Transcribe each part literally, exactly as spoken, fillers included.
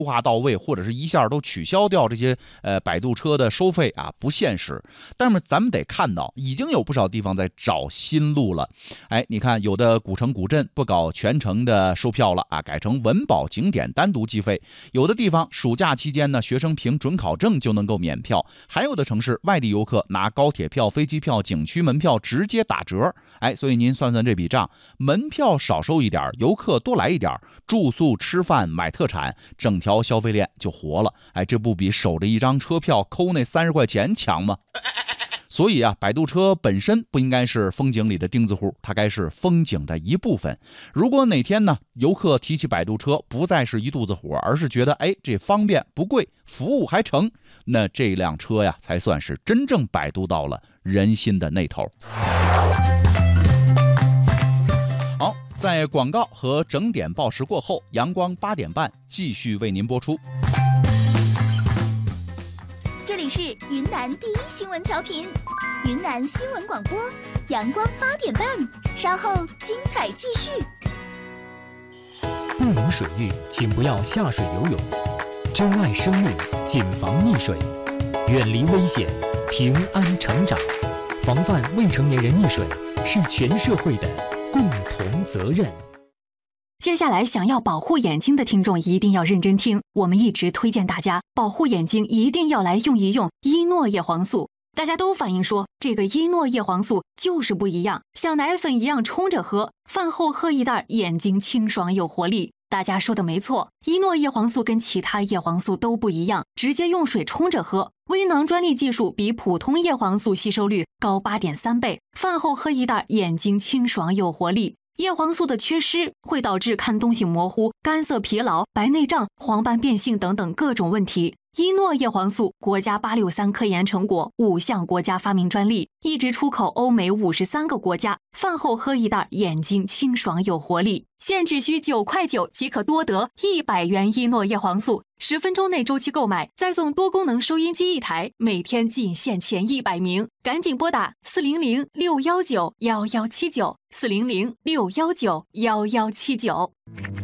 优化到位，或者是一下都取消掉这些呃摆渡车的收费啊，不现实。但是咱们得看到，已经有不少地方在找新路了。哎，你看有的古城古镇不搞全程的售票了啊，改成文保景点单独计费。有的地方暑假期间呢，学生凭准考证就能够免票。还有的城市外地游客拿高铁票、飞机票、景区门票直接打折。哎，所以您算算这笔账，门票少收一点，游客多来一点，住宿、吃饭、买特产，整条消费链就活了。哎，这不比守着一张车票抠那三十块钱强吗？所以啊，摆渡车本身不应该是风景里的钉子户，它该是风景的一部分。如果哪天呢，游客提起摆渡车不再是一肚子火，而是觉得哎，这方便不贵，服务还成，那这辆车呀，才算是真正摆渡到了人心的那头。好，在广告和整点报时过后，阳光八点半继续为您播出。 这里是云南第一新闻调频，云南新闻广播，阳光八点半，稍后精彩继续。 不明水域，请不要下水游泳。珍爱生命，谨防溺水，远离危险，平安成长。防范未成年人溺水是全社会的共同责任。 接下来想要保护眼睛的听众一定要认真听，我们一直推荐大家保护眼睛一定要来用一用伊诺叶黄素。大家都反映说这个伊诺叶黄素就是不一样，像奶粉一样冲着喝，饭后喝一袋，眼睛清爽有活力。大家说的没错，伊诺叶黄素跟其他叶黄素都不一样，直接用水冲着喝，微囊专利技术比普通叶黄素吸收率高 八点三 倍，饭后喝一袋，眼睛清爽有活力。叶黄素的缺失会导致看东西模糊、干涩疲劳、白内障、黄斑变性等等各种问题。伊诺叶黄素国家八六三科研成果，五项国家发明专利，一直出口欧美五十三个国家。饭后喝一袋，眼睛清爽有活力。现只需九块九即可多得一百元伊诺叶黄素，十分钟内周期购买，再送多功能收音机一台，每天仅限前一百名，赶紧拨打四零零六幺九幺幺七九四零零六幺九幺幺七九。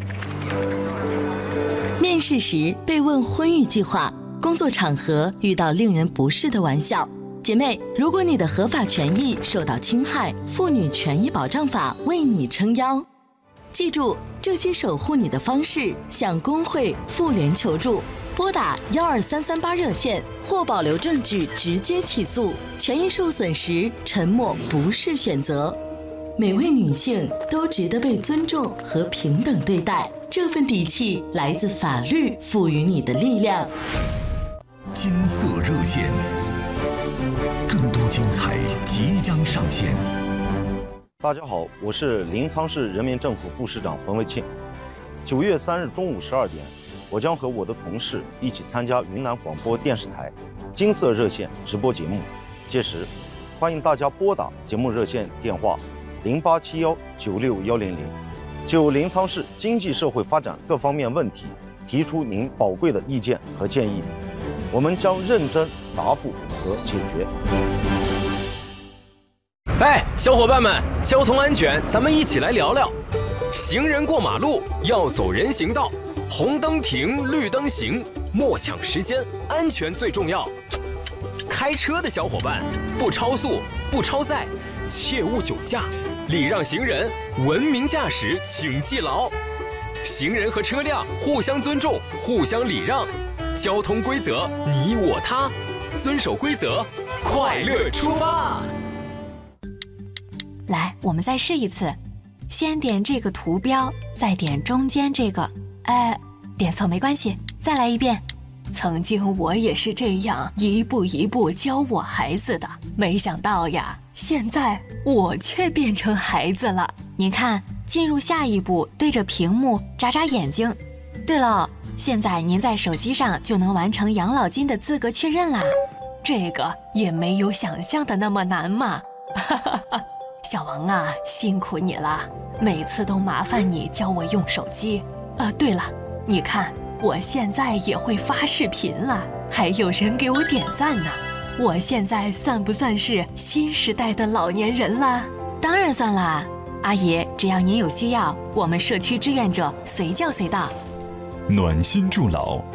面试时被问婚育计划，工作场合遇到令人不适的玩笑，姐妹，如果你的合法权益受到侵害，妇女权益保障法为你撑腰。记住，这些守护你的方式，向工会、妇联求助，拨打幺二三三八热线或保留证据直接起诉。权益受损时，沉默不是选择。每位女性都值得被尊重和平等对待，这份底气来自法律赋予你的力量。 金色热线，更多精彩即将上线。 大家好，我是临沧市人民政府副市长冯卫庆。九月三日中午十二点，我将和我的同事一起参加云南广播电视台金色热线直播节目。届时，欢迎大家拨打节目热线电话零八七幺九六幺零零，就临沧市经济社会发展各方面问题提出您宝贵的意见和建议，我们将认真答复和解决。 哎，小伙伴们，交通安全，咱们一起来聊聊。行人过马路要走人行道，红灯停，绿灯行，莫抢时间，安全最重要。开车的小伙伴，不超速，不超载，切勿酒驾，礼让行人，文明驾驶，请记牢。行人和车辆互相尊重，互相礼让，交通规则你我他，遵守规则，快乐出发。 来，我们再试一次，先点这个图标，再点中间这个，哎，点错没关系，再来一遍。曾经我也是这样一步一步教我孩子的，没想到呀，现在我却变成孩子了。您看，进入下一步，对着屏幕眨眨眼睛。对了，现在您在手机上就能完成养老金的资格确认啦，这个也没有想象的那么难嘛。哈哈哈。小王啊，辛苦你了，每次都麻烦你教我用手机。啊，对了，你看我现在也会发视频了，还有人给我点赞呢。我现在算不算是新时代的老年人了？当然算啦，阿姨，只要您有需要，我们社区志愿者随叫随到。 暖心助老，